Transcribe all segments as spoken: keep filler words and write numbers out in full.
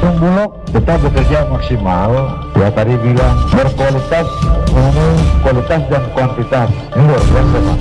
Perum Bulog tetap bekerja maksimal. Ya tadi bilang berkualitas, memenuhi kualitas dan kuantitas. Ini luar biasa, Pak.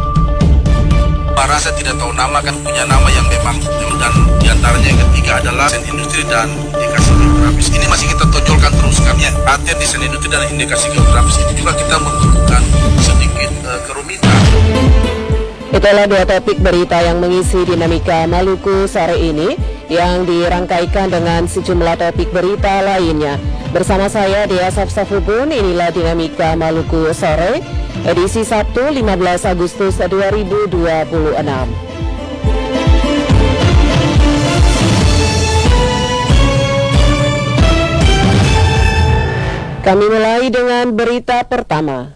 Rasa tidak tahu nama kan punya nama yang memang, dan diantaranya yang ketiga adalah desain industri dan indikasi geografis. Ini masih kita tonjolkan terus kan ya. Latihan desain industri dan indikasi geografis ini juga kita membutuhkan sedikit uh, kerumitan. Itulah dua topik berita yang mengisi dinamika Maluku sore ini yang dirangkaikan dengan sejumlah topik berita lainnya. Bersama saya Dea Safsafubun, inilah dinamika Maluku sore, edisi Sabtu lima belas Agustus dua ribu dua puluh enam. Kami mulai dengan berita pertama.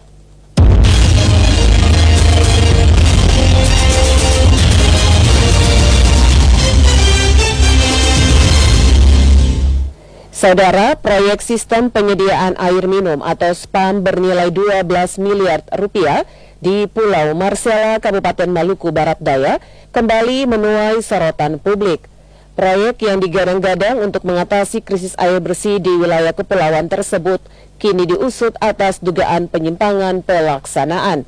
Saudara, proyek sistem penyediaan air minum atau S P A M bernilai dua belas miliar rupiah di Pulau Marcella, Kabupaten Maluku Barat Daya kembali menuai sorotan publik. Proyek yang digadang-gadang untuk mengatasi krisis air bersih di wilayah kepulauan tersebut kini diusut atas dugaan penyimpangan pelaksanaan.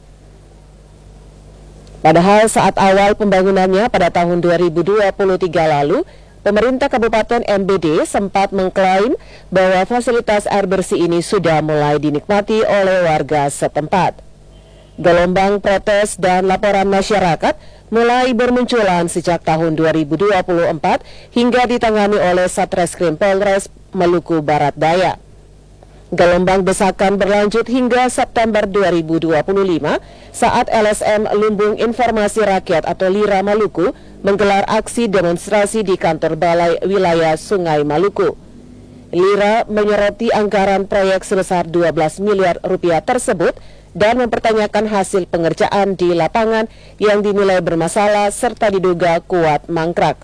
Padahal saat awal pembangunannya pada tahun dua ribu dua puluh tiga lalu, pemerintah Kabupaten M B D sempat mengklaim bahwa fasilitas air bersih ini sudah mulai dinikmati oleh warga setempat. Gelombang protes dan laporan masyarakat mulai bermunculan sejak tahun dua ribu dua puluh empat hingga ditangani oleh Satreskrim Polres Maluku Barat Daya. Gelombang desakan berlanjut hingga September dua ribu dua puluh lima saat L S M Lumbung Informasi Rakyat atau LIRA Maluku menggelar aksi demonstrasi di kantor balai wilayah Sungai Maluku. LIRA menyoroti anggaran proyek sebesar dua belas miliar rupiah tersebut dan mempertanyakan hasil pengerjaan di lapangan yang dinilai bermasalah serta diduga kuat mangkrak.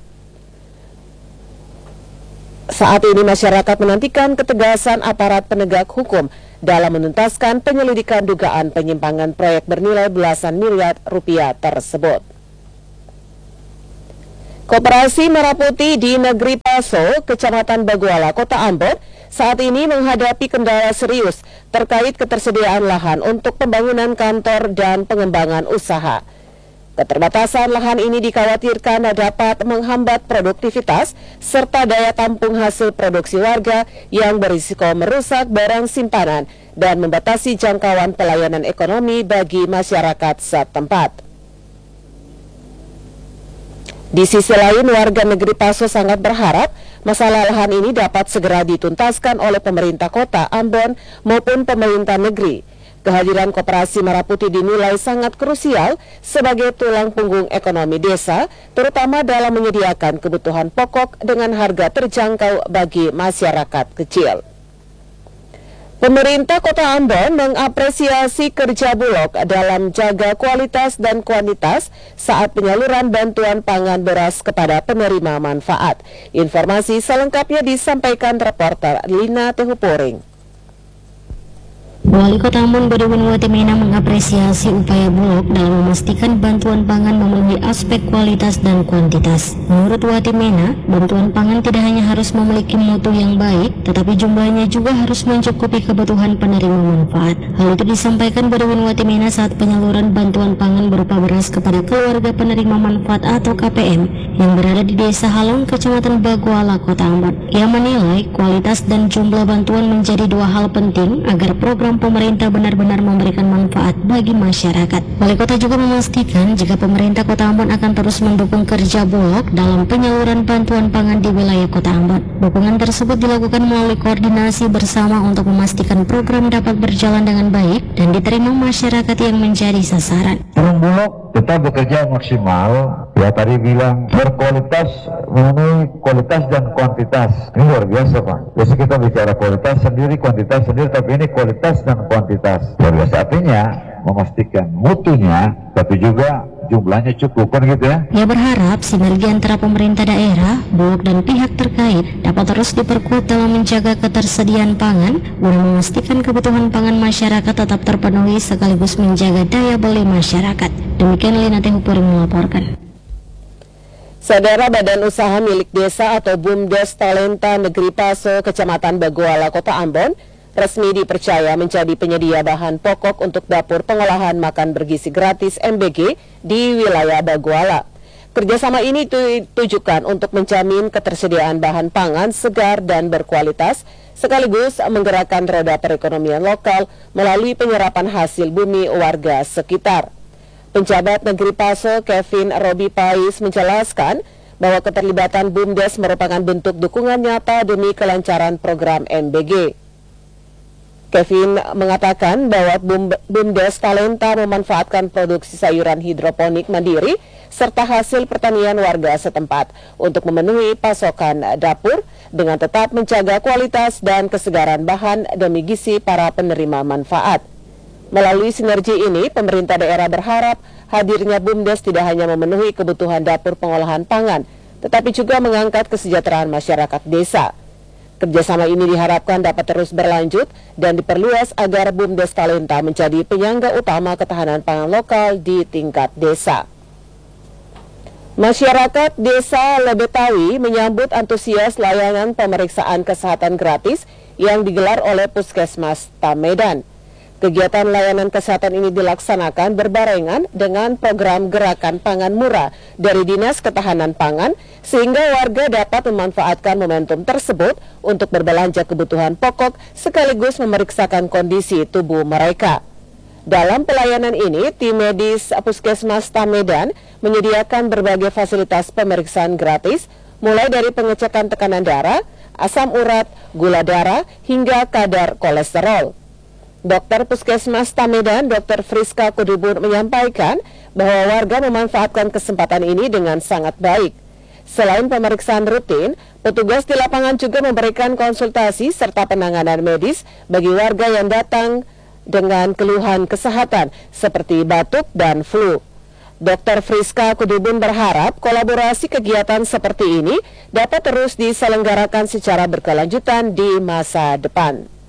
Saat ini masyarakat menantikan ketegasan aparat penegak hukum dalam menuntaskan penyelidikan dugaan penyimpangan proyek bernilai belasan miliar rupiah tersebut. Koperasi Merah Putih di Negeri Paso, Kecamatan Baguala, Kota Ambon, saat ini menghadapi kendala serius terkait ketersediaan lahan untuk pembangunan kantor dan pengembangan usaha. Keterbatasan lahan ini dikhawatirkan dapat menghambat produktivitas serta daya tampung hasil produksi warga yang berisiko merusak barang simpanan dan membatasi jangkauan pelayanan ekonomi bagi masyarakat setempat. Di sisi lain, warga negeri Paso sangat berharap masalah lahan ini dapat segera dituntaskan oleh pemerintah kota Ambon maupun pemerintah negeri. Kehadiran Koperasi Merah Putih dinilai sangat krusial sebagai tulang punggung ekonomi desa, terutama dalam menyediakan kebutuhan pokok dengan harga terjangkau bagi masyarakat kecil. Pemerintah Kota Ambon mengapresiasi kerja Bulog dalam jaga kualitas dan kuantitas saat penyaluran bantuan pangan beras kepada penerima manfaat. Informasi selengkapnya disampaikan reporter Lina Tehuporing. Wali Kota Ambon Badiwin Watimena mengapresiasi upaya Bulog dalam memastikan bantuan pangan memenuhi aspek kualitas dan kuantitas. Menurut Watimena, bantuan pangan tidak hanya harus memiliki mutu yang baik, tetapi jumlahnya juga harus mencukupi kebutuhan penerima manfaat. Hal itu disampaikan Badiwin Watimena saat penyaluran bantuan pangan berupa beras kepada keluarga penerima manfaat atau K P M yang berada di Desa Halong, Kecamatan Baguala, Kota Ambon. Ia menilai kualitas dan jumlah bantuan menjadi dua hal penting agar program pemerintah benar-benar memberikan manfaat bagi masyarakat. Wali kota juga memastikan jika pemerintah Kota Ambon akan terus mendukung kerja Bulog dalam penyaluran bantuan pangan di wilayah Kota Ambon. Dukungan tersebut dilakukan melalui koordinasi bersama untuk memastikan program dapat berjalan dengan baik dan diterima masyarakat yang menjadi sasaran. Perum Bulog tetap bekerja maksimal. Ya tadi bilang berkualitas, memenuhi kualitas dan kuantitas. Ini luar biasa, Pak. Biasa kita bicara kualitas sendiri, kuantitas sendiri, tapi ini kualitas dan kuantitas. Luar biasa, artinya memastikan mutunya, tapi juga jumlahnya cukup, kan gitu ya. Ia berharap sinergi antara pemerintah daerah, Bulog dan pihak terkait dapat terus diperkuat dalam menjaga ketersediaan pangan guna memastikan kebutuhan pangan masyarakat tetap terpenuhi sekaligus menjaga daya beli masyarakat. Demikian Lina Tehupuring melaporkan. Saudara, Badan Usaha Milik Desa atau BUMDes Talenta Negeri Paso, Kecamatan Baguala, Kota Ambon, resmi dipercaya menjadi penyedia bahan pokok untuk dapur pengolahan makan bergizi gratis M B G di wilayah Baguala. Kerjasama ini ditujukan untuk menjamin ketersediaan bahan pangan segar dan berkualitas, sekaligus menggerakkan roda perekonomian lokal melalui penyerapan hasil bumi warga sekitar. Penjabat Negeri Paso, Kevin Robi Pais, menjelaskan bahwa keterlibatan BUMDes merupakan bentuk dukungan nyata demi kelancaran program M B G. Kevin mengatakan bahwa BUMDes Talenta memanfaatkan produksi sayuran hidroponik mandiri serta hasil pertanian warga setempat untuk memenuhi pasokan dapur dengan tetap menjaga kualitas dan kesegaran bahan demi gizi para penerima manfaat. Melalui sinergi ini, pemerintah daerah berharap hadirnya BUMDes tidak hanya memenuhi kebutuhan dapur pengolahan pangan, tetapi juga mengangkat kesejahteraan masyarakat desa. Kerjasama ini diharapkan dapat terus berlanjut dan diperluas agar BUMDes Talenta menjadi penyangga utama ketahanan pangan lokal di tingkat desa. Masyarakat Desa Lebetawi menyambut antusias layanan pemeriksaan kesehatan gratis yang digelar oleh Puskesmas Tamedan. Kegiatan layanan kesehatan ini dilaksanakan berbarengan dengan program Gerakan Pangan Murah dari Dinas Ketahanan Pangan, sehingga warga dapat memanfaatkan momentum tersebut untuk berbelanja kebutuhan pokok sekaligus memeriksakan kondisi tubuh mereka. Dalam pelayanan ini, tim medis Puskesmas Tamedan menyediakan berbagai fasilitas pemeriksaan gratis, mulai dari pengecekan tekanan darah, asam urat, gula darah, hingga kadar kolesterol. Dokter Puskesmas Tamedan, Dokter Friska Kudubur menyampaikan bahwa warga memanfaatkan kesempatan ini dengan sangat baik. Selain pemeriksaan rutin, petugas di lapangan juga memberikan konsultasi serta penanganan medis bagi warga yang datang dengan keluhan kesehatan seperti batuk dan flu. Dokter Friska Kudubun berharap kolaborasi kegiatan seperti ini dapat terus diselenggarakan secara berkelanjutan di masa depan.